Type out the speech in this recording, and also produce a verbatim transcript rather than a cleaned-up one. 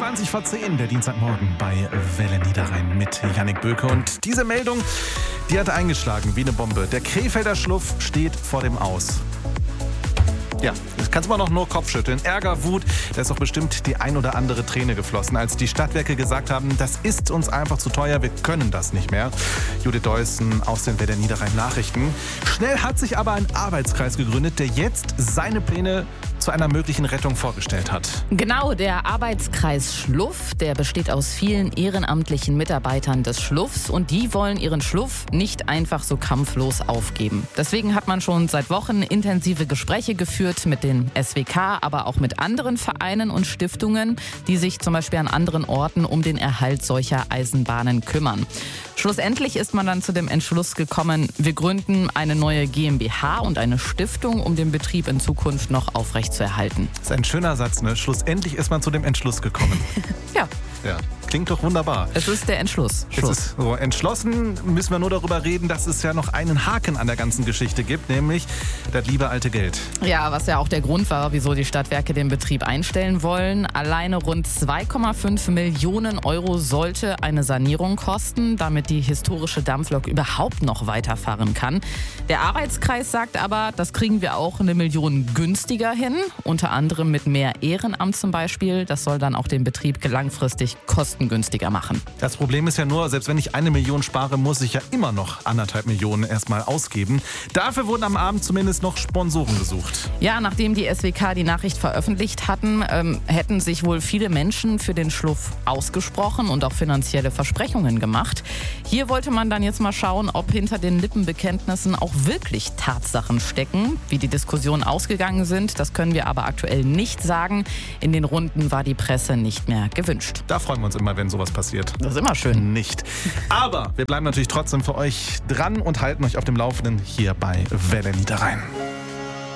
zwanzig vor zehn, der Dienstagmorgen bei Welle Niederrhein mit Yannick Böke. Und diese Meldung, die hat eingeschlagen wie eine Bombe. Der Krefelder Schluff steht vor dem Aus. Ja, das kannst du immer noch nur Kopfschütteln. Ärger, Wut, da ist doch bestimmt die ein oder andere Träne geflossen, als die Stadtwerke gesagt haben, das ist uns einfach zu teuer, wir können das nicht mehr. Judith Deussen aus den Welle Niederrhein Nachrichten. Schnell hat sich aber ein Arbeitskreis gegründet, der jetzt seine Pläne zu einer möglichen Rettung vorgestellt hat. Genau, der Arbeitskreis Schluff, der besteht aus vielen ehrenamtlichen Mitarbeitern des Schluffs und die wollen ihren Schluff nicht einfach so kampflos aufgeben. Deswegen hat man schon seit Wochen intensive Gespräche geführt mit den S W K, aber auch mit anderen Vereinen und Stiftungen, die sich zum Beispiel an anderen Orten um den Erhalt solcher Eisenbahnen kümmern. Schlussendlich ist man dann zu dem Entschluss gekommen, wir gründen eine neue GmbH und eine Stiftung, um den Betrieb in Zukunft noch aufrechtzuerhalten. Das ist ein schöner Satz, ne? Schlussendlich ist man zu dem Entschluss gekommen. Ja. Ja. Klingt doch wunderbar. Es ist der Entschluss. Schluss. Es ist so. Entschlossen müssen wir nur darüber reden, dass es ja noch einen Haken an der ganzen Geschichte gibt, nämlich das liebe alte Geld. Ja, was ja auch der Grund war, wieso die Stadtwerke den Betrieb einstellen wollen. Alleine rund zwei Komma fünf Millionen Euro sollte eine Sanierung kosten, damit die historische Dampflok überhaupt noch weiterfahren kann. Der Arbeitskreis sagt aber, das kriegen wir auch eine Million günstiger hin, unter anderem mit mehr Ehrenamt zum Beispiel. Das soll dann auch den Betrieb langfristig kostengünstiger machen. Das Problem ist ja nur, selbst wenn ich eine Million spare, muss ich ja immer noch anderthalb Millionen erstmal ausgeben. Dafür wurden am Abend zumindest noch Sponsoren gesucht. Ja, nachdem die S W K die Nachricht veröffentlicht hatten, ähm, hätten sich wohl viele Menschen für den Schluff ausgesprochen und auch finanzielle Versprechungen gemacht. Hier wollte man dann jetzt mal schauen, ob hinter den Lippenbekenntnissen auch wirklich Tatsachen stecken. Wie die Diskussionen ausgegangen sind, das können wir aber aktuell nicht sagen. In den Runden war die Presse nicht mehr gewünscht. Da freuen wir uns immer, wenn sowas passiert. Das ist immer schön. Nicht. Aber wir bleiben natürlich trotzdem für euch dran und halten euch auf dem Laufenden hier bei Welle Niederrhein.